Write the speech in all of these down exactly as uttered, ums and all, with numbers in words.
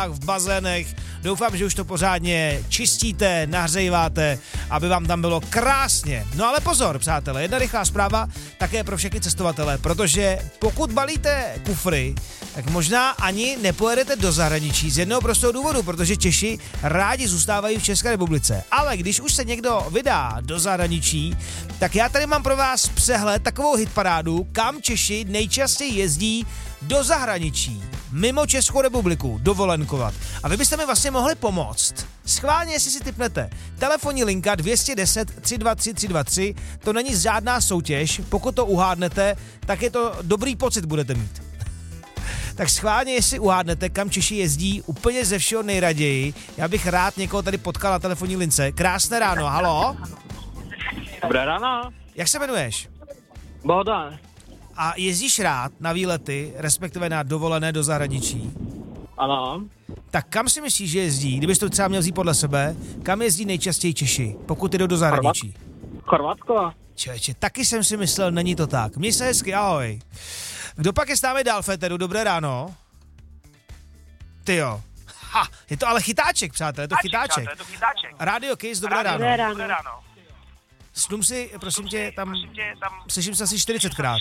v bazénech. Doufám, že už to pořádně čistíte, nahřejváte, aby vám tam bylo krásně. No ale pozor, přátelé, jedna rychlá zpráva také pro všechny cestovatele, protože pokud balíte kufry, tak možná ani nepojedete do zahraničí z jednoho prostého důvodu, protože Češi rádi zůstávají v České republice. Ale když už se někdo vydá do zahraničí, tak já tady mám pro vás přehled, takovou hitparádu, kam Češi nejčastěji jezdí do zahraničí, mimo Českou republiku, dovolenkovat. A vy byste mi vlastně mohli pomoct. Schválně, jestli si tipnete. Telefonní linka dvě jedna nula tři dva tři tři dva tři, to není žádná soutěž, pokud to uhádnete, tak je to dobrý pocit budete mít. Tak schválně, jestli uhádnete, kam Češi jezdí úplně ze všeho nejraději. Já bych rád někoho tady potkal na telefonní lince. Krásné ráno, halo? Dobré ráno. Jak se jmenuješ? Bohdan. A jezdíš rád na výlety, respektive na dovolené do zahraničí? Ano. Tak kam si myslíš, že jezdí, kdybys to třeba měl vzít podle sebe, kam jezdí nejčastěji Češi, pokud jdou do zahraničí? Chorvatsko. Čeče, taky jsem si myslel, není to tak. Měj se hezky, ahoj. Kdo pak je s námi dál, Féteru? Dobré ráno. Tyjo. Ha, je to ale chytáček, přátelé, je to chytáček. Radio Kiss, dobré ráno. Dobré ráno. Snum si, prosím tě, tam, slyším se asi čtyřicetkrát.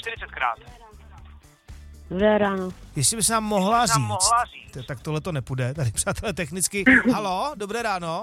Dobré ráno. Jestli bys nám mohla říct, to, tak tohle to nepůjde, tady přátelé technicky. Halo, dobré ráno.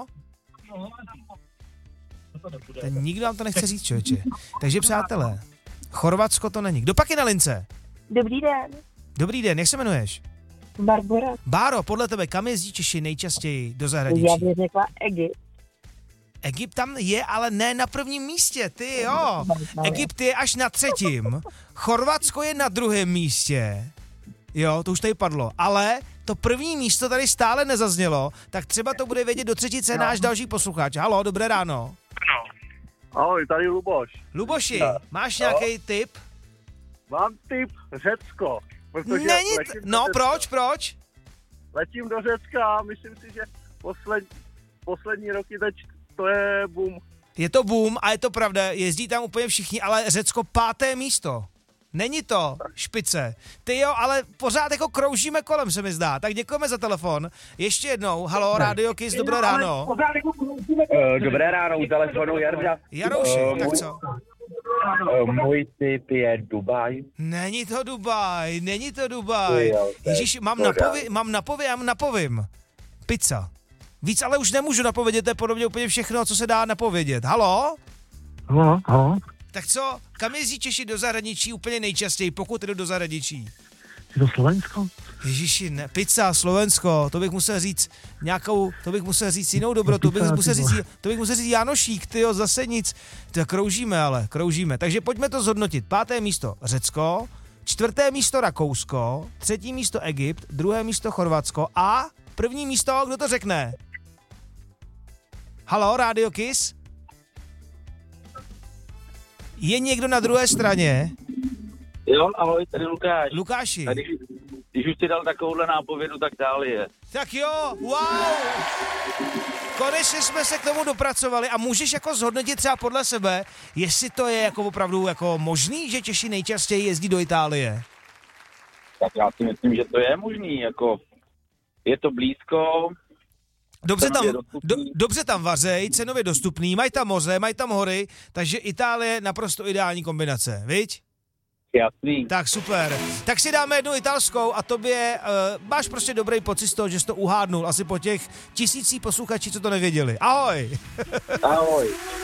Ten nikdo vám to nechce říct, člověče. Takže přátelé, Chorvatsko to není. Kdo pak je na lince? Dobrý den. Dobrý den, jak se jmenuješ? Barbora. Báro, podle tebe, kam jezdí Češi nejčastěji do zahraničí? Já bych řekla Egypt. Egypt tam je, ale ne na prvním místě, ty jo. Egypt je až na třetím. Chorvatsko je na druhém místě. Jo, to už tady padlo. Ale to první místo tady stále nezaznělo, tak třeba to bude vědět do třetice náš další posluchač. Halo, dobré ráno. Ahoj, tady Luboš. Luboši, máš nějaký tip? Mám tip Řecko. Není t- no, Řecka. proč, proč? Letím do Řecka a myslím si, že posled, poslední roky teď to je boom. Je to boom a je to pravda, jezdí tam úplně všichni, ale Řecko páté místo. Není to špice. Ty jo, ale pořád jako kroužíme kolem, se mi zdá. Tak děkujeme za telefon. Ještě jednou, halo, Radio Kiss, dobré ráno. Uh, dobré ráno, u telefonu Jarda. Jarouši, uh, tak můj, co? Uh, můj tip je Dubaj. Není to Dubaj, není to Dubaj. Jo, Ježíš, mám napověd, mám napověd, mám napovím. Pizza. Víc ale už nemůžu napovědět, to je podobně úplně všechno, co se dá napovědět. Halo? Halo, halo. Tak co, kam jezdí Češi do zahraničí úplně nejčastěji, pokud jdu do zahraničí? Je to Slovensko? Ježíši, ne, pizza, Slovensko, to bych musel říct nějakou, to bych musel říct jinou dobrotu, to bych musel říct, to bych musel říct Janošík, tyjo, zase nic. To kroužíme ale, kroužíme. Takže pojďme to zhodnotit. Páté místo Řecko, čtvrté místo Rakousko, třetí místo Egypt, druhé místo Chorvatsko a první místo, kdo to řekne? Halo, Radio Kiss? Je někdo na druhé straně? Jo, ahoj, tady Lukáš. Lukáši. Tady, když už ti dal takovouhle nápovědu, tak dál je. Tak jo, wow! Konečně jsme se k tomu dopracovali a můžeš jako zhodnotit třeba podle sebe, jestli to je jako opravdu jako možný, že Češi nejčastěji jezdí do Itálie. Tak já si myslím, že to je možný, jako je to blízko. Dobře tam, do, dobře tam vařej, cenově dostupný, mají tam moře, mají tam hory, takže Itálie je naprosto ideální kombinace, viď? Jasný. Tak super. Tak si dáme jednu italskou a tobě uh, máš prostě dobrý pocit z toho, že jsi to uhádnul asi po těch tisících posluchačích, co to nevěděli. Ahoj. Ahoj.